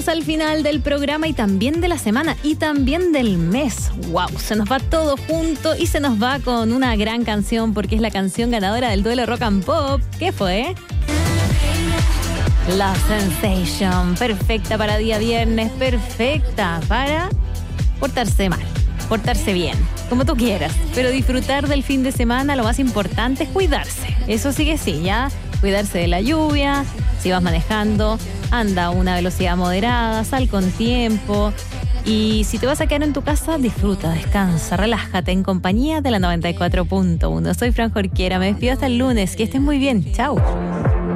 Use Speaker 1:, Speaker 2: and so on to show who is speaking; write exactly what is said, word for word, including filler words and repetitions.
Speaker 1: Llegamos al final del programa y también de la semana y también del mes. ¡Wow! Se nos va todo junto y se nos va con una gran canción porque es la canción ganadora del duelo Rock and Pop. ¿Qué fue? La Sensation. Perfecta para día viernes, perfecta para portarse mal, portarse bien, como tú quieras. Pero disfrutar del fin de semana, lo más importante es cuidarse. Eso sí que sí, ¿ya? Cuidarse de la lluvia. Si vas manejando, anda a una velocidad moderada, sal con tiempo. Y si te vas a quedar en tu casa, disfruta, descansa, relájate en compañía de la noventa y cuatro punto uno. Soy Fran Jorquera, me despido hasta el lunes. Que estés muy bien. Chao.